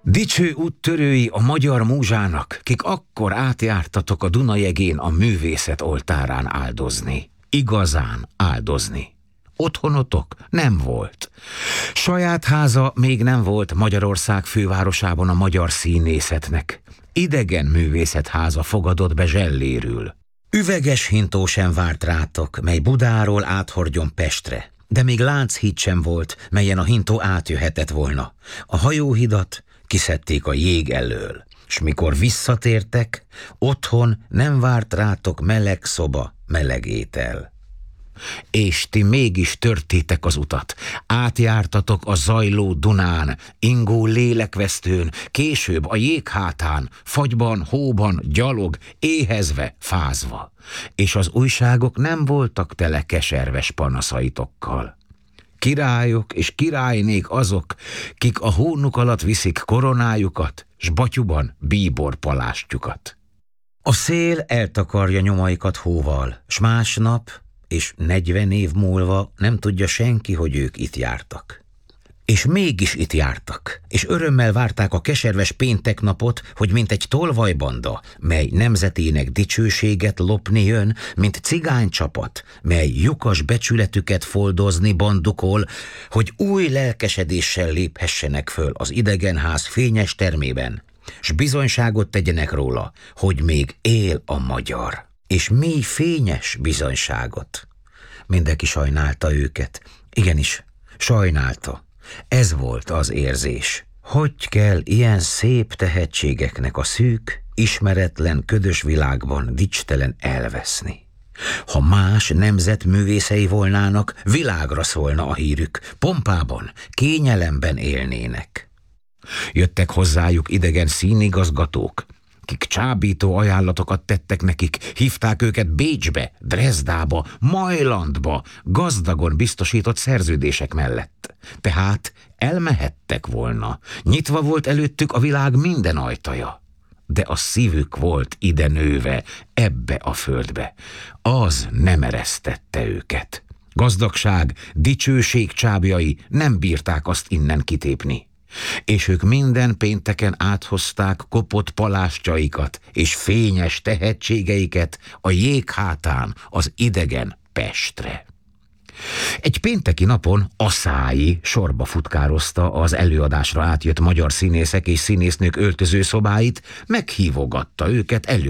Dicső úttörői a magyar múzsának, kik akkor átjártatok a Dunajegén a művészet oltárán áldozni. Igazán áldozni. Otthonotok nem volt. Saját háza még nem volt Magyarország fővárosában a magyar színészetnek. Idegen művészetháza fogadott be Zsellérül. Üveges hintó sem várt rátok, mely Budáról áthordjon Pestre. De még Lánchíd sem volt, melyen a hintó átjöhetett volna. A hajóhidat kiszedték a jég elől, s mikor visszatértek, otthon nem várt rátok meleg szoba, meleg étel. És ti mégis törtétek az utat, átjártatok a zajló Dunán, ingó lélekvesztőn, később a jéghátán, fagyban, hóban, gyalog, éhezve, fázva, és az újságok nem voltak tele keserves panaszaitokkal. Királyok és királynék azok, kik a hónuk alatt viszik koronájukat, s batyuban bíborpalástjukat. A szél eltakarja nyomaikat hóval, s másnap és 40 év múlva nem tudja senki, hogy ők itt jártak. És mégis itt jártak, és örömmel várták a keserves pénteknapot, hogy mint egy tolvajbanda, mely nemzetének dicsőséget lopni jön, mint cigánycsapat, mely lyukas becsületüket foldozni bandukol, hogy új lelkesedéssel léphessenek föl az idegenház fényes termében, s bizonyságot tegyenek róla, hogy még él a magyar. És mély fényes bizonyságot. Mindenki sajnálta őket. Igenis, sajnálta. Ez volt az érzés. Hogy kell ilyen szép tehetségeknek a szűk, ismeretlen, ködös világban dicstelen elveszni? Ha más nemzet művészei volnának, világra szólna a hírük, pompában, kényelemben élnének. Jöttek hozzájuk idegen színigazgatók, kik csábító ajánlatokat tettek nekik, hívták őket Bécsbe, Dresdába, Majlandba, gazdagon biztosított szerződések mellett. Tehát elmehettek volna, nyitva volt előttük a világ minden ajtaja. De a szívük volt ide nőve, ebbe a földbe. Az nem eresztette őket. Gazdagság, dicsőség csábjai nem bírták azt innen kitépni. És ők minden pénteken áthozták kopott palástjaikat és fényes tehetségeiket a jéghátán az idegen Pestre. Egy pénteki napon Aszályi sorba futkározta az előadásra átjött magyar színészek és színésznők öltözőszobáit, meghívogatta őket elő